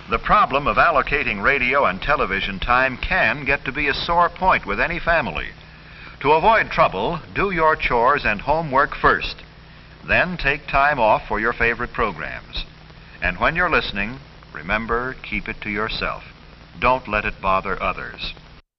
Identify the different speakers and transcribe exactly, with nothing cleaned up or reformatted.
Speaker 1: The problem of allocating radio and television time can get to be a sore point with any family. To avoid trouble, do your chores and homework first. Then take time off for your favorite programs. And when you're listening, remember, keep it to yourself. Don't let it bother others.